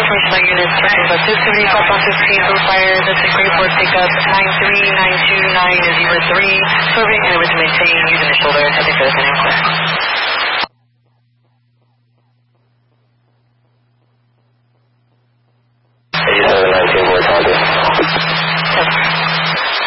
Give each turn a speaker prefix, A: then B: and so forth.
A: information on units checking about 270, southbound 15, Blue Fire, that's a Grayport pickup 93929 is unit 3, serving and it was maintained using the shoulder. I think that's